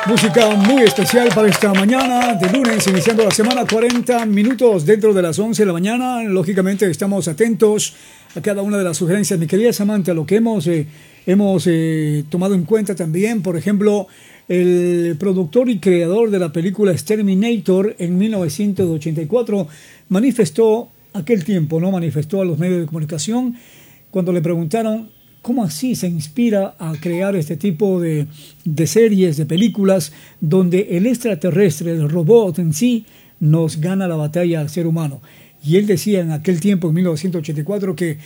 Música muy especial para esta mañana de lunes, iniciando la semana, 40 minutos dentro de las 11 de la mañana. Lógicamente estamos atentos a cada una de las sugerencias. Mi querida Samantha, lo que hemos tomado en cuenta también, por ejemplo, el productor y creador de la película Terminator en 1984 manifestó aquel tiempo, ¿no? Manifestó a los medios de comunicación cuando le preguntaron ¿cómo así se inspira a crear este tipo de series, de películas, donde el extraterrestre, el robot en sí, nos gana la batalla al ser humano? Y él decía en aquel tiempo, en 1984, que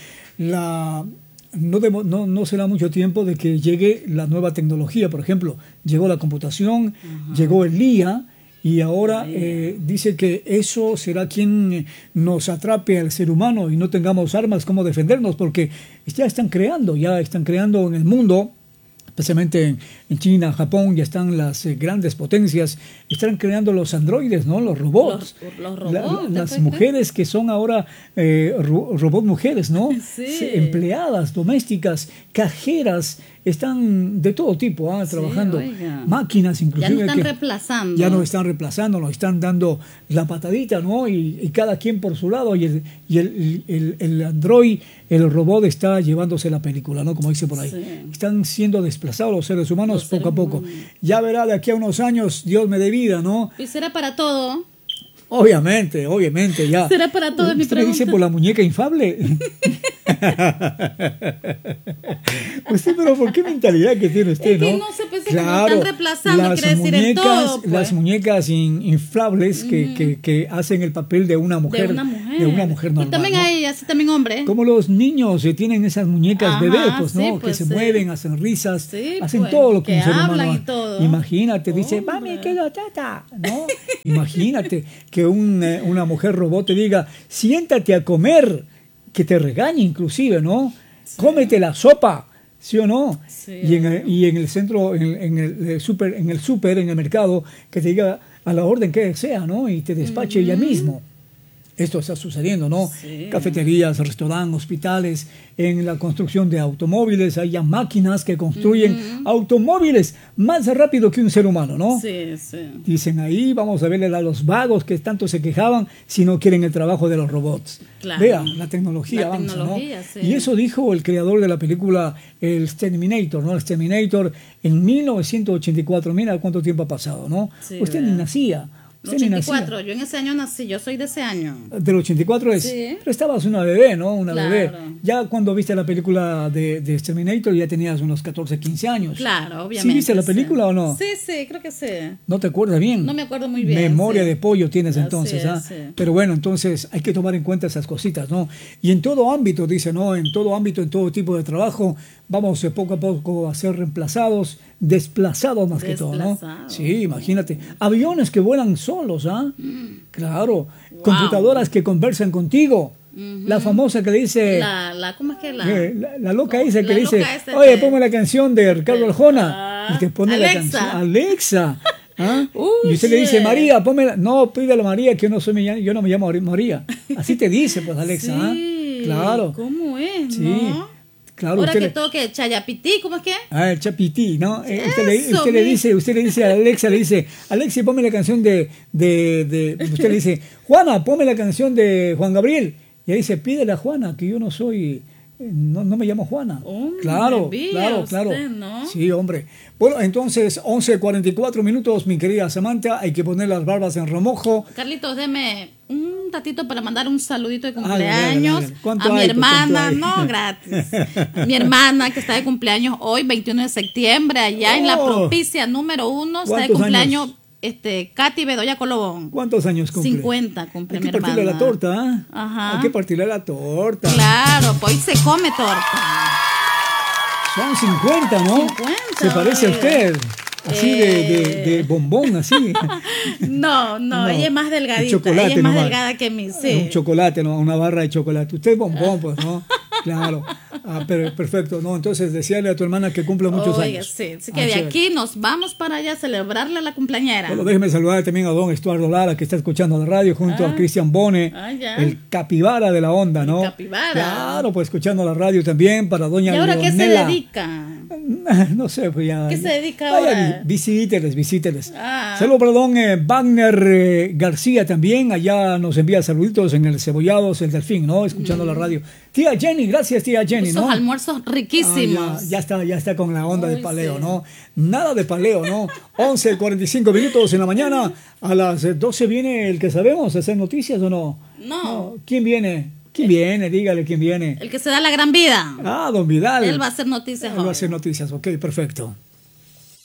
no será mucho tiempo de que llegue la nueva tecnología. Por ejemplo, llegó la computación, llegó el IA, y ahora dice que eso será quien nos atrape al ser humano y no tengamos armas como defendernos, porque ya están creando en el mundo, especialmente en China, Japón, ya están las grandes potencias, están creando los androides, ¿no? Los robots. Los robots. Las mujeres que son ahora robot mujeres, ¿no? Sí. Empleadas domésticas, cajeras, están de todo tipo, trabajando. Oiga. Máquinas inclusive. Ya no están reemplazando. Ya no están reemplazando, nos están dando la patadita, ¿no? Y cada quien por su lado, y el android, el robot está llevándose la película, ¿no? Como dice por ahí. Sí. Están siendo desplazados los seres humanos poco a poco. Ya verá de aquí a unos años, Dios me dé vida, ¿no? ¿Y será para todo? Obviamente, ya. ¿Será para todo? ¿Usted me dice por la muñeca infable? Usted, pero ¿por qué mentalidad que tiene usted, es que no? No sé, pues claro, están reemplazando, las quiere decir en todo. Pues. Las muñecas inflables que hacen el papel de una mujer. De una mujer normal. Y también ¿no? hay así también hombre. Como los niños tienen esas muñecas bebés, pues, ¿no? Pues, que se mueven, hacen risas, hacen pues, todo lo que un ser humano y todo. Imagínate, dice, mami, quiero tata, ¿no? Imagínate que una mujer robot te diga, siéntate a comer, que te regañe inclusive, ¿no? Sí. Cómete la sopa, ¿sí o no? Sí. Y en el centro, en el súper, en el mercado, que te diga a la orden que sea, ¿no? Y te despache ella mismo. Esto está sucediendo, ¿no? Sí. Cafeterías, restaurantes, hospitales, en la construcción de automóviles, hay ya máquinas que construyen automóviles más rápido que un ser humano, ¿no? Sí. Dicen ahí, vamos a verle a los vagos que tanto se quejaban si no quieren el trabajo de los robots. Claro. Vea, la tecnología avanza, ¿no? Sí. Y eso dijo el creador de la película, el Terminator, ¿no? El Terminator en 1984, mira cuánto tiempo ha pasado, ¿no? Sí, Usted ni nacía. 84, yo en ese año nací, yo soy de ese año. Del 84 es. Sí. Pero estabas una bebé, ¿no? Una claro. bebé. Ya cuando viste la película de Terminator ya tenías unos 14, 15 años. Claro, obviamente. ¿Sí viste la película o no? Sí, creo que sí. ¿No te acuerdas bien? No me acuerdo muy bien. Memoria de pollo tienes entonces, sí. Pero bueno, entonces hay que tomar en cuenta esas cositas, ¿no? Y en todo ámbito, dice, ¿no? En todo ámbito, en todo tipo de trabajo, vamos poco a poco a ser reemplazados, desplazados más que todo, ¿no? Sí, imagínate. Aviones que vuelan solos, Claro. Wow. Computadoras que conversan contigo. La famosa que le dice... ¿Cómo es que la loca esa que le dice, oye, ponme la canción de Ricardo Arjona. Y te pone Alexa. la canción. Alexa. Y usted le dice, María, pónmela. No, pídele a María, que yo no me llamo María. Así te dice, pues, Alexa. Sí. Claro. ¿Cómo es? Sí. ¿No? Claro, ahora que toque Chayapití, ¿cómo es que? El Chapití, ¿no? Usted le dice a Alexa, Alexa, ponme la canción de usted le dice, Juana, ponme la canción de Juan Gabriel. Y ahí dice, pídele a Juana, que yo no soy, no me llamo Juana. Claro. Usted, ¿no? Sí, hombre. Bueno, entonces, 11:44 mi querida Samantha, hay que poner las barbas en remojo. Carlitos, deme un ratito para mandar un saludito de cumpleaños dale. a mi hermana, no, gratis. Mi hermana que está de cumpleaños hoy, 21 de septiembre, allá en la propicia número 1, está de cumpleaños Katy Bedoya Colobón. ¿Cuántos años cumple? 50 cumple mi hermana. Hay que partirle la torta, Ajá. Hay que partirle la torta. Claro, pues hoy se come torta. Son 50, ¿no? 50. Se parece a usted. Así de bombón, así. No, ella es más delgadita. Ella es más delgada que mí, sí. Un chocolate, ¿no? Una barra de chocolate. Usted es bombón, pues, ¿no? Claro. Pero perfecto, ¿no? Entonces, decíale a tu hermana que cumpla muchos años. Sí, así que de aquí nos vamos para allá a celebrarle a la cumpleañera. Bueno, déjeme saludar también a don Estuardo Lara, que está escuchando la radio, junto a Cristian Bone, el capibara de la onda, ¿no? El capibara. Claro, pues escuchando la radio también, para doña ¿Y ahora Leonela. qué se dedica? No sé, pues ya. ¿Qué se dedica ahora? Visíteles. Saludos para don Wagner García también. Allá nos envía saluditos en el Cebollados, el Delfín, ¿no? Escuchando la radio. Tía Jenny, gracias tía Jenny, esos almuerzos riquísimos. Ya está con la onda de paleo, sí. ¿no? Nada de paleo, ¿no? 11:45 en la mañana. A las 12 viene el que sabemos hacer noticias, ¿o no? No. ¿Quién viene? ¿Quién viene? Dígale quién viene. El que se da la gran vida. Don Vidal. Él va a hacer noticias. Él va a hacer noticias, ok, perfecto.